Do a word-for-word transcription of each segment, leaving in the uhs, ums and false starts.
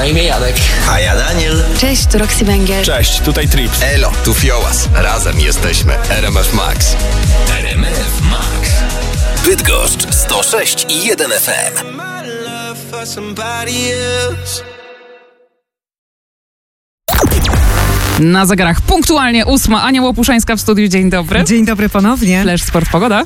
imię Janek. A ja Daniel. Cześć, tu Roxy Węgiel. Cześć, tutaj Trips. Elo, tu Fiołas. Razem jesteśmy R M F Max. R M F Max. Bydgoszcz sto sześć i jeden F M. Na zegarach punktualnie ósma. Ania Łopuszańska w studiu. Dzień dobry. Dzień dobry ponownie. Flash Sport Pogoda.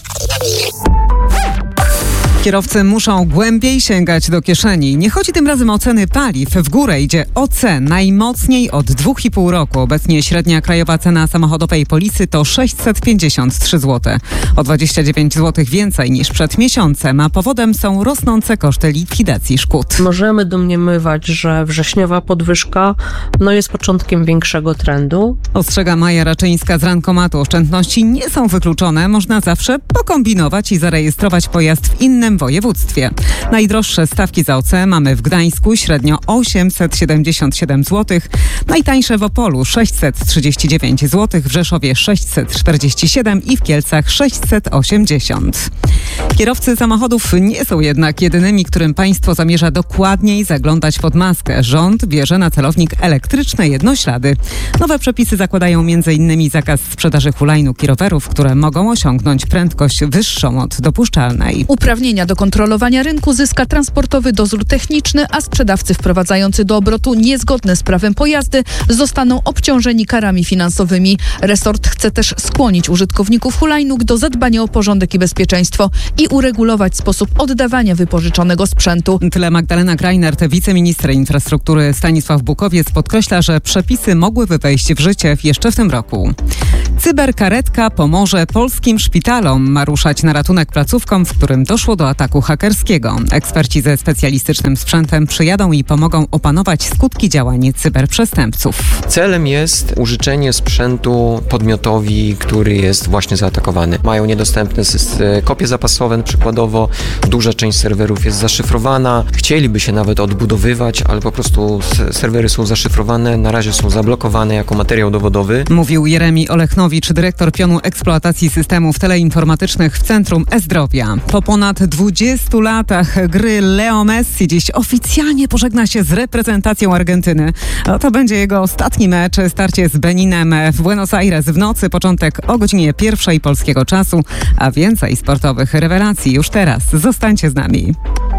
Kierowcy muszą głębiej sięgać do kieszeni. Nie chodzi tym razem o ceny paliw. W górę idzie O C najmocniej od dwóch i pół roku. Obecnie średnia krajowa cena samochodowej polisy to sześćset pięćdziesiąt trzy złote. O dwadzieścia dziewięć złotych więcej niż przed miesiącem, a powodem są rosnące koszty likwidacji szkód. Możemy domniemywać, że wrześniowa podwyżka no jest początkiem większego trendu. Ostrzega Maja Raczyńska z Rankomatu. Oszczędności nie są wykluczone. Można zawsze pokombinować i zarejestrować pojazd w innym województwie. Najdroższe stawki za O C mamy w Gdańsku, średnio osiemset siedemdziesiąt siedem złotych, najtańsze w Opolu sześćset trzydzieści dziewięć złotych, w Rzeszowie sześćset czterdzieści siedem i w Kielcach sześćset osiemdziesiąt. Kierowcy samochodów nie są jednak jedynymi, którym państwo zamierza dokładniej zaglądać pod maskę. Rząd bierze na celownik elektryczne jednoślady. Nowe przepisy zakładają między innymi zakaz sprzedaży hulajnóg i rowerów, które mogą osiągnąć prędkość wyższą od dopuszczalnej. Uprawnienia do kontrolowania rynku zyska Transportowy Dozór Techniczny, a sprzedawcy wprowadzający do obrotu niezgodne z prawem pojazdy zostaną obciążeni karami finansowymi. Resort chce też skłonić użytkowników hulajnóg do zadbania o porządek i bezpieczeństwo i uregulować sposób oddawania wypożyczonego sprzętu. Tyle Magdalena Greinert. Wiceminister infrastruktury Stanisław Bukowiec podkreśla, że przepisy mogłyby wejść w życie jeszcze w tym roku. Cyberkaretka pomoże polskim szpitalom. Ma ruszać na ratunek placówkom, w którym doszło do ataku hakerskiego. Eksperci ze specjalistycznym sprzętem przyjadą i pomogą opanować skutki działań cyberprzestępców. Celem jest użyczenie sprzętu podmiotowi, który jest właśnie zaatakowany. Mają niedostępne kopie zapasowe, przykładowo duża część serwerów jest zaszyfrowana. Chcieliby się nawet odbudowywać, ale po prostu serwery są zaszyfrowane, na razie są zablokowane jako materiał dowodowy. Mówił Jeremi Olechnowicz, dyrektor pionu eksploatacji systemów teleinformatycznych w Centrum E-Zdrowia. Po ponad dwudziestu latach gry Leo Messi dziś oficjalnie pożegna się z reprezentacją Argentyny. To będzie jego ostatni mecz, starcie z Beninem w Buenos Aires w nocy, początek o godzinie pierwszej polskiego czasu, a więcej sportowych rewelacji już teraz. Zostańcie z nami.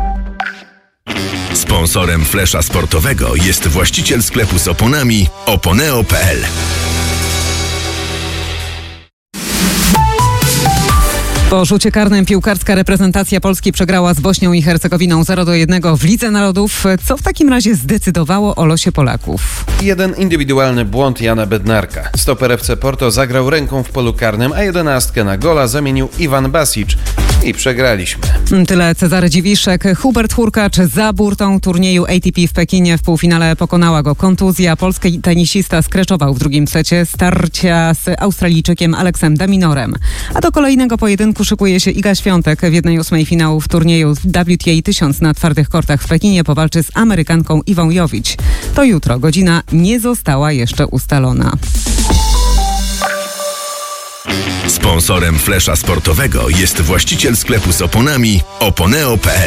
Sponsorem Flesza Sportowego jest właściciel sklepu z oponami oponeo kropka p l. Po rzucie karnym piłkarska reprezentacja Polski przegrała z Bośnią i Hercegowiną zero do jednego w Lidze Narodów. Co w takim razie zdecydowało o losie Polaków? Jeden indywidualny błąd Jana Bednarka. Stoper F C Porto zagrał ręką w polu karnym, a jedenastkę na gola zamienił Iwan Basic. I przegraliśmy. Tyle Cezary Dziwiszek. Hubert Hurkacz za burtą turnieju A T P w Pekinie. W półfinale pokonała go kontuzja. Polski tenisista skreczował w drugim secie starcia z Australijczykiem Aleksem de Minorem. A do kolejnego pojedynku szykuje się Iga Świątek. W jednej ósmej finału w turnieju W T A tysiąc na twardych kortach w Pekinie powalczy z Amerykanką Iwą Jowić. To jutro. Godzina nie została jeszcze ustalona. Sponsorem Flesza Sportowego jest właściciel sklepu z oponami oponeo kropka p l.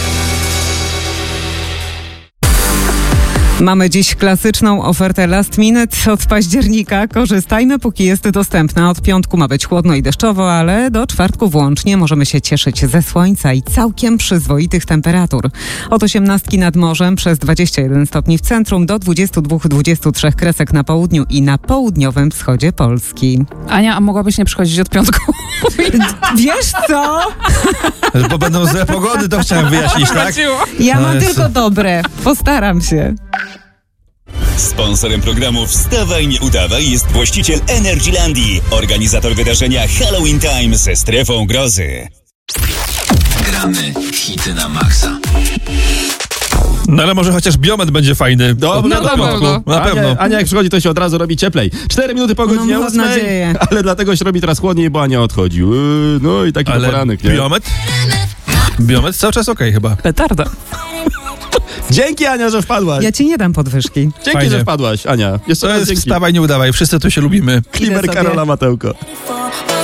Mamy dziś klasyczną ofertę last minute od października. Korzystajmy, póki jest dostępna. Od piątku ma być chłodno i deszczowo, ale do czwartku włącznie możemy się cieszyć ze słońca i całkiem przyzwoitych temperatur. Od osiemnastki nad morzem przez dwadzieścia jeden stopni w centrum do dwudziestu dwóch dwudziestu trzech kresek na południu i na południowym wschodzie Polski. Ania, a mogłabyś nie przychodzić od piątku? Wiesz co? Bo będą złe pogody, to chciałem wyjaśnić, tak? Ja No mam jest... tylko dobre. Postaram się. Sponsorem programu Wstawaj, nie udawaj jest właściciel Energylandii, organizator wydarzenia Halloween Time ze strefą grozy. Gramy w hity na maksa. No ale może chociaż Biomet będzie fajny. Dobra, no, na pewno. Na pewno. Ania, Ania jak przychodzi, to się od razu robi cieplej. Cztery minuty po godzinie no, ósmej, nadzieję. ale dlatego się robi teraz chłodniej, bo Ania odchodzi. No i taki ale poranek, nie? Biomet? Biomet cały czas okej okay, chyba. Petarda. Dzięki, Ania, że wpadłaś. Ja ci nie dam podwyżki. Dzięki, Fajnie. że wpadłaś, Ania. Jeszcze To raz jest dzięki. Wstawaj, nie udawaj. Wszyscy tu się lubimy. Klimer Karola Matełko.